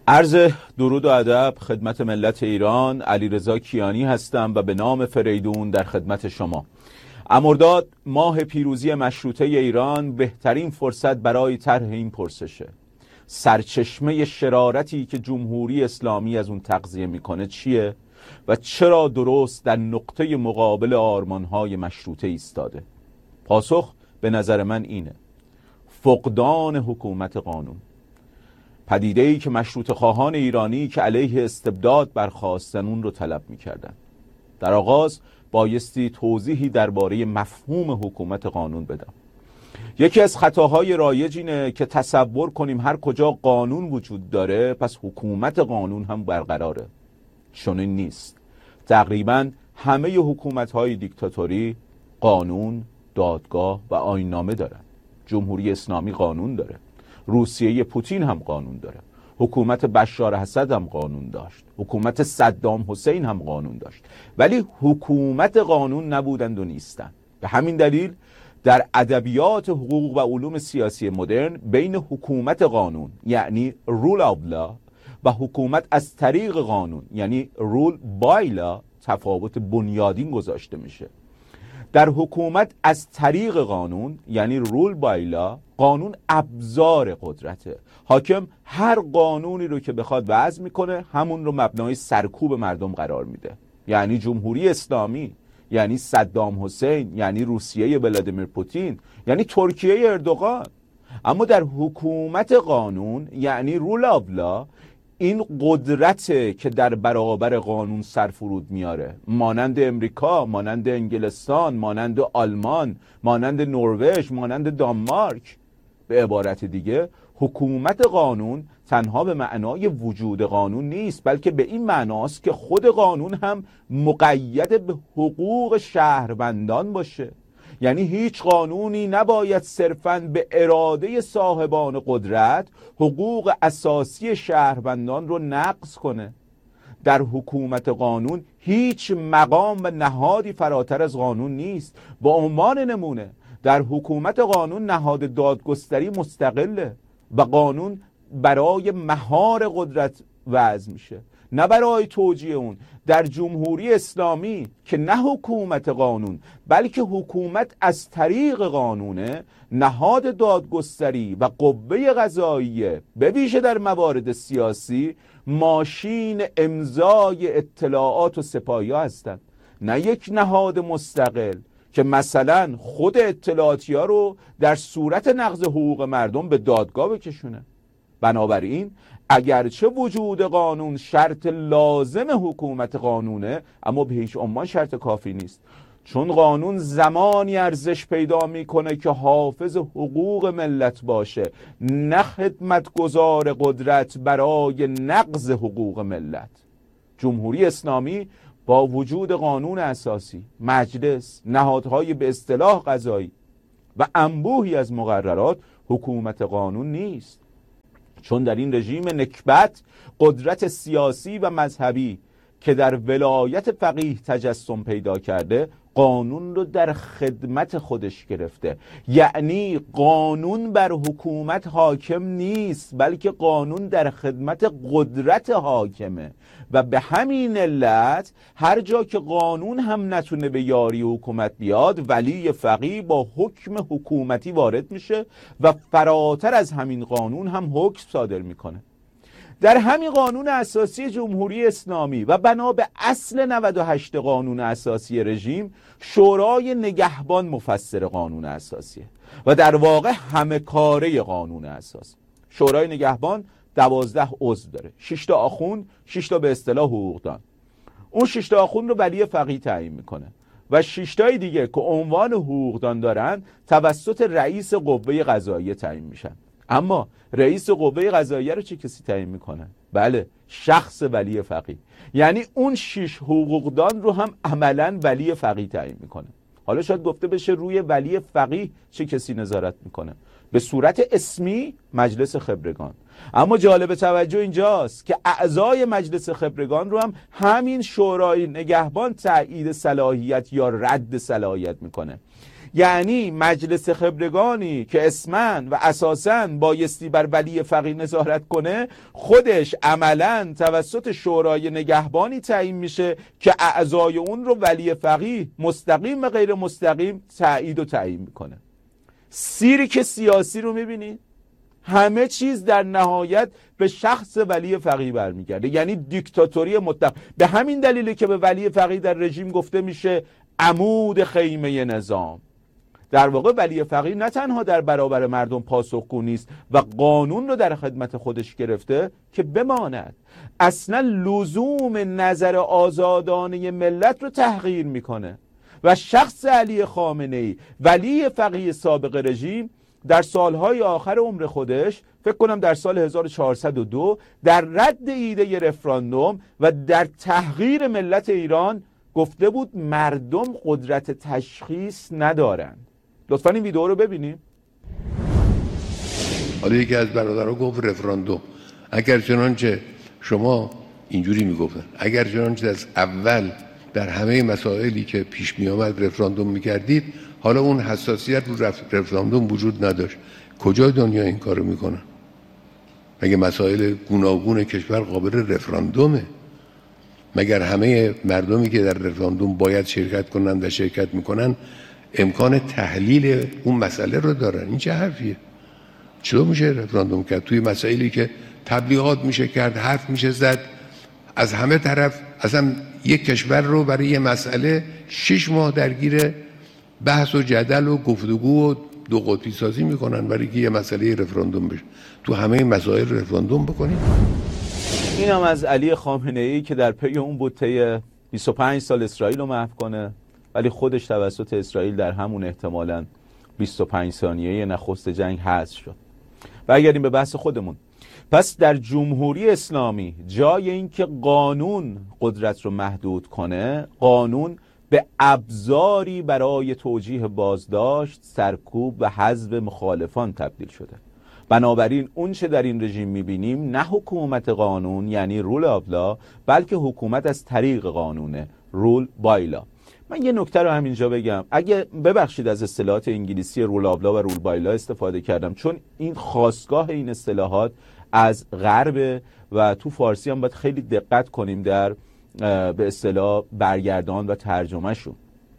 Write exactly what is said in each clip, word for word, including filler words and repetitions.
عرض درود و ادب خدمت ملت ایران. علیرضا کیانی هستم و به نام فریدون در خدمت شما. مرداد ماه پیروزی مشروطه ایران بهترین فرصت برای طرح این پرسشه: سرچشمه شرارتی که جمهوری اسلامی از اون تغذیه میکنه چیه و چرا درست در نقطه مقابل آرمانهای مشروطه ایستاده؟ پاسخ به نظر من اینه: فقدان حکومت قانون. پدیده‌ای که مشروطه خواهان ایرانی که علیه استبداد برخاستن اون رو طلب می‌کردن. در آغاز بایستی توضیحی درباره مفهوم حکومت قانون بدم. یکی از خطاهای رایج اینه که تصور کنیم هر کجا قانون وجود داره پس حکومت قانون هم برقراره. چنین نیست. تقریباً همه حکومت‌های دیکتاتوری قانون، دادگاه و آیین‌نامه دارن. جمهوری اسلامی قانون داره. روسیه پوتین هم قانون داره. حکومت بشار اسد هم قانون داشت. حکومت صدام حسین هم قانون داشت. ولی حکومت قانون نبودند و نیستند. به همین دلیل در ادبیات حقوق و علوم سیاسی مدرن بین حکومت قانون یعنی rule of law و حکومت از طریق قانون یعنی rule by law تفاوت بنیادین گذاشته میشه. در حکومت از طریق قانون یعنی rule by law، قانون ابزار قدرته. حاکم هر قانونی رو که بخواد وضع میکنه همون رو مبنای سرکوب مردم قرار میده. یعنی جمهوری اسلامی، یعنی صدام حسین، یعنی روسیه ولادیمیر پوتین، یعنی ترکیه اردوغان. اما در حکومت قانون یعنی رول آف لا این قدرته که در برابر قانون سرفرود میاره، مانند امریکا، مانند انگلستان، مانند آلمان، مانند نروژ، مانند دانمارک. به عبارت دیگه حکومت قانون تنها به معنای وجود قانون نیست، بلکه به این معناست که خود قانون هم مقید به حقوق شهروندان باشه. یعنی هیچ قانونی نباید صرفاً به اراده صاحبان قدرت حقوق اساسی شهروندان رو نقض کنه. در حکومت قانون هیچ مقام و نهادی فراتر از قانون نیست. با عنوان نمونه در حکومت قانون نهاد دادگستری مستقله و قانون برای مهار قدرت وضع میشه، نه برای توجیه اون. در جمهوری اسلامی که نه حکومت قانون بلکه حکومت از طریق قانونه، نهاد دادگستری و قوه قضاییه به ویژه در موارد سیاسی ماشین امضای اطلاعات و سپاهی‌ها هستند، نه یک نهاد مستقل که مثلا خود اطلاعاتی ها رو در صورت نقض حقوق مردم به دادگاه بکشونه. بنابراین اگرچه وجود قانون شرط لازم حکومت قانونه، اما به هیچ عنوان شرط کافی نیست، چون قانون زمانی ارزش پیدا میکنه که حافظ حقوق ملت باشه، نه خدمتگزار قدرت برای نقض حقوق ملت. جمهوری اسلامی با وجود قانون اساسی، مجلس، نهادهای به اصطلاح قضایی و انبوهی از مقررات حکومت قانون نیست، چون در این رژیم نکبت قدرت سیاسی و مذهبی که در ولایت فقیه تجسم پیدا کرده قانون رو در خدمت خودش گرفته. یعنی قانون بر حکومت حاکم نیست، بلکه قانون در خدمت قدرت حاکمه و به همین علت هر جا که قانون هم نتونه به یاری حکومت بیاد، ولی فقیه با حکم حکومتی وارد میشه و فراتر از همین قانون هم حکم صادر میکنه. در همین قانون اساسی جمهوری اسلامی و بنا به اصل نود و هشت قانون اساسی رژیم، شورای نگهبان مفسر قانون اساسیه و در واقع همه کاره قانون اساسی. شورای نگهبان دوازده عضو داره، شش تا آخوند، شش تا به اصطلاح حقوقدان. اون شش تا آخوند رو ولی فقیه تعیین میکنه و شش تای دیگه که عنوان حقوقدان دارن توسط رئیس قوه قضاییه تعیین میشن. اما رئیس قوه قضاییه رو چه کسی تعیین میکنه؟ بله، شخص ولی فقیه. یعنی اون شش حقوقدان رو هم عملاً ولی فقیه تعیین میکنه. حالا شاید گفته بشه روی ولی فقیه چه کسی نظارت میکنه؟ به صورت اسمی مجلس خبرگان. اما جالب توجه اینجاست که اعضای مجلس خبرگان رو هم همین شورای نگهبان تایید صلاحیت یا رد صلاحیت میکنه. یعنی مجلس خبرگانی که اسمن و اساساً بایستی بر ولی فقیه نظارت کنه، خودش عملاً توسط شورای نگهبانی تعیین میشه که اعضای اون رو ولی فقیه مستقیم و غیر مستقیم تایید و تعیین میکنه. سیرک سیاسی رو میبینید؟ همه چیز در نهایت به شخص ولی فقیه برمیگرده، یعنی دیکتاتوری مطلق. به همین دلیله که به ولی فقیه در رژیم گفته میشه عمود خیمه نظام. در واقع ولی فقیه نه تنها در برابر مردم پاسخگو نیست و قانون رو در خدمت خودش گرفته که بماند، اصلا لزوم نظر آزادانه ملت رو تحقیر میکنه. و شخص علی خامنه‌ای ولی فقیه سابق رژیم در سالهای آخر عمر خودش، فکر کنم در سال هزار و چهارصد و دو، در رد ایده رفراندوم و در تحقیر ملت ایران گفته بود مردم قدرت تشخیص ندارند. لطفاً این ویدیو رو ببینیم. حالا یکی از برادرها گفت رفراندوم، اگر چنانچه شما اینجوری میگفتن، اگر چنانچه از اول در همه مسائلی که پیش می آمد رفراندوم میکردید، حالا اون حساسیت رو رفراندوم وجود نداشت. کجای دنیا این کارو میکنن؟ مگه مسائل گوناگون کشور قابل رفراندومه؟ مگر همه مردمی که در رفراندوم باید شرکت کنن و شرکت میکنن امکان تحلیل اون مسئله رو دارن؟ این چه حرفیه؟ چطور میشه رفراندوم کرد توی مسائلی که تبلیغات میشه کرد، حرف میشه زد از همه طرف؟ اصلا یک کشور رو برای یه مسئله شش ماه درگیر بحث و جدل و گفتگو و دو قطبی سازی میکنن برای که یه مسئله رفراندوم بشه. تو همه مسائل رفراندوم بکنید. این هم از علی خامنه‌ای که در پی اون بود طی بیست و پنج سال اسرائیل رو محو کنه، ولی خودش توسط اسرائیل در همون احتمالاً بیست و پنج ثانیه نخست جنگ حذف شد. برگردیم به بحث خودمون. پس در جمهوری اسلامی جای این که قانون قدرت رو محدود کنه، قانون به ابزاری برای توجیه بازداشت، سرکوب و حذف مخالفان تبدیل شده. بنابراین اون چه در این رژیم میبینیم نه حکومت قانون یعنی رول آف لا، بلکه حکومت از طریق قانونه، رول بای لا. من یه نکته رو همینجا بگم، اگه ببخشید از اصطلاحات انگلیسی رول آف لا و رول بای لا استفاده کردم، چون این خاستگاه این اصطلاحات از غرب و تو فارسی هم باید خیلی دقت کنیم در به اصطلاح برگردان و ترجمه شون.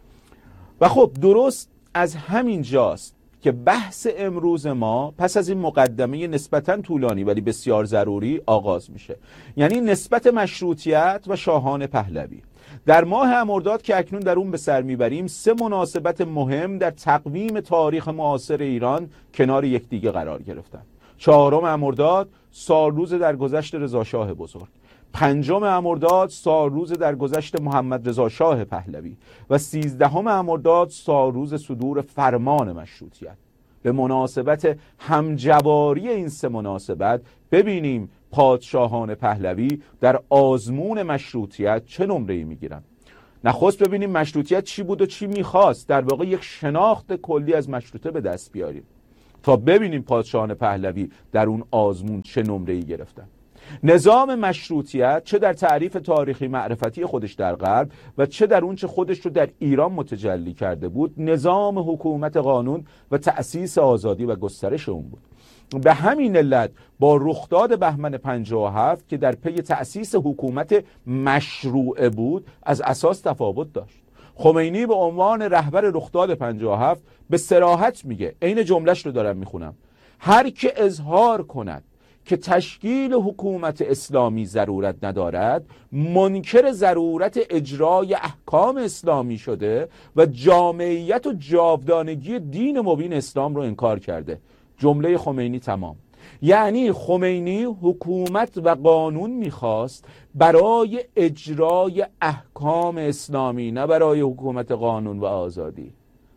و خب درست از همین جاست که بحث امروز ما پس از این مقدمه نسبتاً طولانی ولی بسیار ضروری آغاز میشه، یعنی نسبت مشروطیت و شاهان پهلوی. در ماه مرداد که اکنون در اون به سر میبریم، سه مناسبت مهم در تقویم تاریخ معاصر ایران کنار یکدیگه قرار گرفتن. چهارم مرداد سالروز درگذشت رضا شاه بزرگ، پنجم مرداد سالروز درگذشت محمد رضا شاه پهلوی و سیزدهم مرداد سالروز صدور فرمان مشروطیت. به مناسبت همجواری این سه مناسبت ببینیم پادشاهان پهلوی در آزمون مشروطیت چه نمره‌ای میگیرن. نخست ببینیم مشروطیت چی بود و چی میخواست، در واقع یک شناخت کلی از مشروطه به دست بیاریم تا ببینیم پادشاهان پهلوی در اون آزمون چه نمره‌ای گرفتن. نظام مشروطیت چه در تعریف تاریخی معرفتی خودش در غرب و چه در اون چه خودش رو در ایران متجلی کرده بود، نظام حکومت قانون و تأسیس آزادی و گسترش اون بود. به همین علت با رخداد بهمن پنجاه و هفت که در پی تأسیس حکومت مشروعه بود از اساس تفاوت داشت. خمینی به عنوان رهبر رخداد پنجاه و هفت به صراحت میگه، عین جملهش رو دارم میخونم: هر که اظهار کند که تشکیل حکومت اسلامی ضرورت ندارد، منکر ضرورت اجرای احکام اسلامی شده و جامعیت و جاودانگی دین مبین اسلام رو انکار کرده. جمله خمینی تمام. یعنی خمینی حکومت و قانون میخواست برای اجرای احکام اسلامی، نه برای حکومت قانون و آزادی.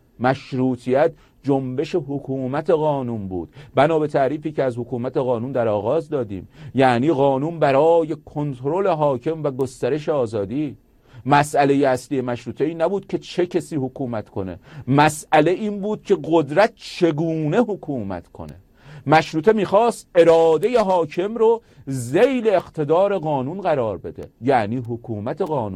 مشروطیت جنبش حکومت قانون بود، بنا به تعریفی که از حکومت قانون در آغاز دادیم، یعنی قانون برای کنترل حاکم و گسترش آزادی. مسئله اصلی مشروطه این نبود که چه کسی حکومت کنه، مسئله این بود که قدرت چگونه حکومت کنه. مشروطه میخواست اراده حاکم رو ذیل اقتدار قانون قرار بده، یعنی حکومت قانون.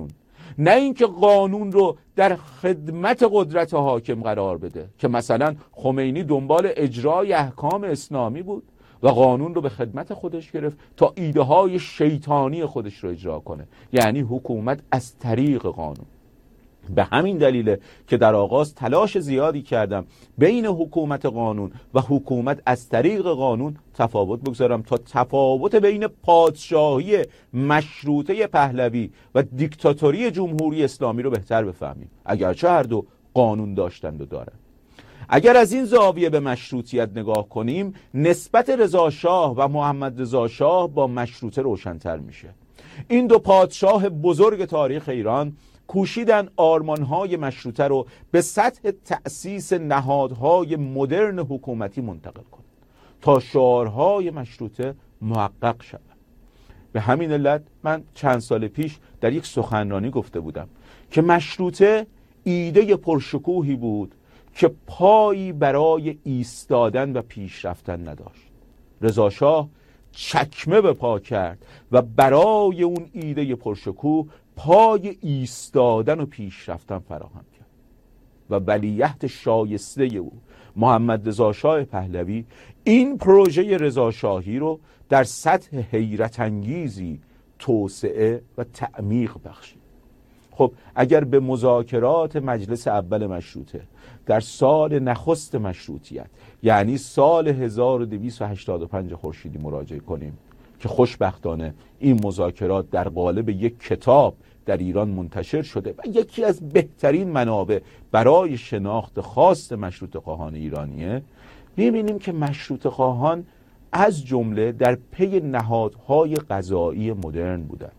نه اینکه قانون رو در خدمت قدرت حاکم قرار بده که مثلا خمینی دنبال اجرای احکام اسلامی بود و قانون رو به خدمت خودش گرفت تا ایده های شیطانی خودش رو اجرا کنه، یعنی حکومت از طریق قانون. به همین دلیله که در آغاز تلاش زیادی کردم بین حکومت قانون و حکومت از طریق قانون تفاوت بگذارم تا تفاوت بین پادشاهی مشروطه پهلوی و دیکتاتوری جمهوری اسلامی رو بهتر بفهمیم، اگرچه هر دو قانون داشتند و دارند. اگر از این زاویه به مشروطیت نگاه کنیم، نسبت رضا شاه و محمد رضا شاه با مشروطه روشن‌تر میشه. این دو پادشاه بزرگ تاریخ ایران کوشیدن آرمانهای مشروطه رو به سطح تأسیس نهادهای مدرن حکومتی منتقل کنند تا شعارهای مشروطه محقق شود. به همین علت من چند سال پیش در یک سخنرانی گفته بودم که مشروطه ایده پرشکوهی بود که پایی برای ایستادن و پیشرفتن نداشت. رضا شاه چکمه به پا کرد و برای اون ایده پرشکوه پای ایستادن و پیشرفتن فراهم کرد و ولیعهد شایسته او محمد رضا شاه پهلوی این پروژه رضا شاهی رو در سطح حیرت انگیزی توسعه و تعمیق بخشید. خب اگر به مذاکرات مجلس اول مشروطه در سال نخست مشروطیت یعنی سال هزار و دویست و هشتاد و پنج خورشیدی مراجعه کنیم که خوشبختانه این مذاکرات در قالب یک کتاب در ایران منتشر شده و یکی از بهترین منابع برای شناخت خاص مشروطه خواهان ایرانیه، می‌بینیم که مشروطه خواهان از جمله در پی نهادهای قضایی مدرن بودند.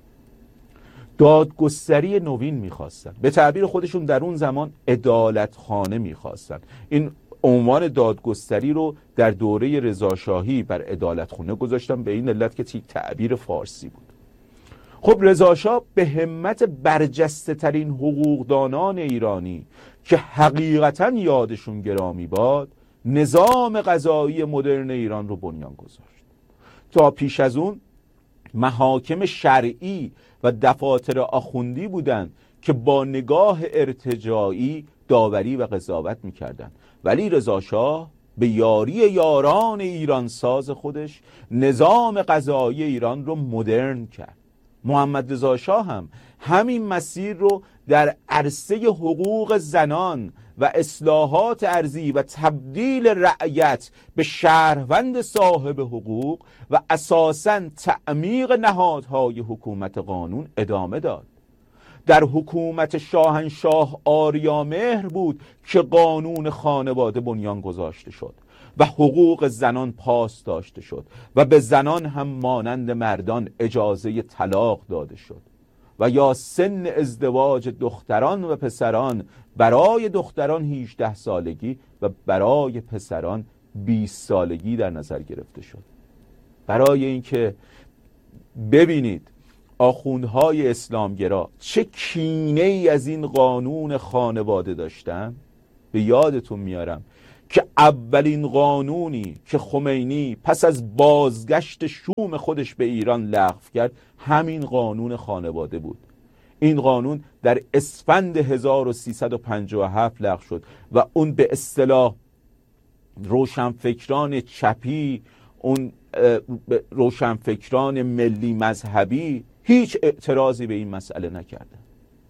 دادگستری نوین می‌خواستن، به تعبیر خودشون در اون زمان عدالتخانه می‌خواستن. این عنوان دادگستری رو در دوره رضا شاهی بر عدالتخانه گذاشتن به این علت که تعبیر فارسی بود. خب رضا شاه به همت برجسته ترین حقوقدانان ایرانی که حقیقتا یادشون گرامی باد نظام قضایی مدرن ایران رو بنیان گذاشت. تا پیش از اون محاکم شرعی و دفاتر آخوندی بودند که با نگاه ارتجاعی داوری و قضاوت میکردند، ولی رضا شاه به یاری یاران ایران ساز خودش نظام قضایی ایران رو مدرن کرد. محمد رضا شاه هم همین مسیر رو در عرصه حقوق زنان و اصلاحات ارضی و تبدیل رعیت به شهروند صاحب حقوق و اساساً تعمیق نهادهای حکومت قانون ادامه داد. در حکومت شاهنشاه آریامهر بود که قانون خانواده بنیان گذاشته شد و حقوق زنان پاس داشته شد و به زنان هم مانند مردان اجازه طلاق داده شد و یا سن ازدواج دختران و پسران برای دختران هجده سالگی و برای پسران بیست سالگی در نظر گرفته شد. برای اینکه ببینید آخوندهای اسلامگرا چه کینه ای از این قانون خانواده داشتن، به یادتون میارم که اولین قانونی که خمینی پس از بازگشت شوم خودش به ایران لغو کرد همین قانون خانواده بود. این قانون در اسفند هزار و سیصد و پنجاه و هفت لغو شد و اون به اصطلاح روشنفکران چپی، اون روشنفکران ملی مذهبی هیچ اعتراضی به این مسئله نکردند.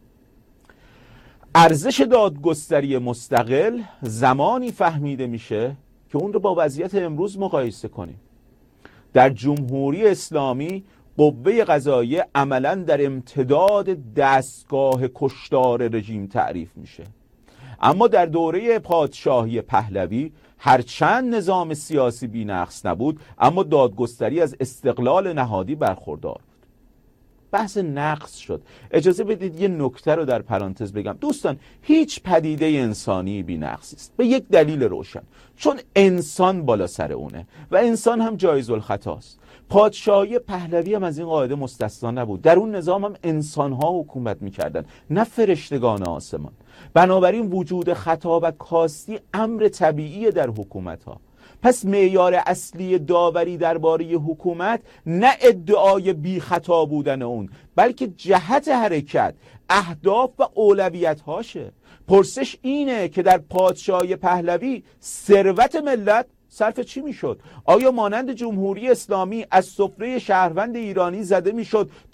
ارزش دادگستری مستقل زمانی فهمیده میشه که اون رو با وضعیت امروز مقایسه کنیم. در جمهوری اسلامی قوه قضاییه عملاً در امتداد دستگاه کشتار رژیم تعریف میشه، اما در دوره پادشاهی پهلوی هرچند نظام سیاسی بی‌نقص نبود اما دادگستری از استقلال نهادی برخوردار بود. بحث نقص شد. اجازه بدید یه نکته رو در پرانتز بگم. دوستان، هیچ پدیده انسانی بی‌نقصی است به یک دلیل روشن، چون انسان بالا سر اونه و انسان هم جایز الخطاست. پادشاهی پهلوی هم از این قاعده مستثنا نبود. در اون نظام هم انسان‌ها حکومت می‌کردن نه فرشتگان آسمان. بنابراین وجود خطا و کاستی امر طبیعی در حکومت‌ها. پس معیار اصلی داوری درباره حکومت نه ادعای بی خطا بودن اون، بلکه جهت حرکت، اهداف و اولویت هاشه. پرسش اینه که در پادشاهی پهلوی ثروت ملت صرف چی میشد؟ آیا مانند جمهوری اسلامی از سفره شهروند ایرانی زده میشد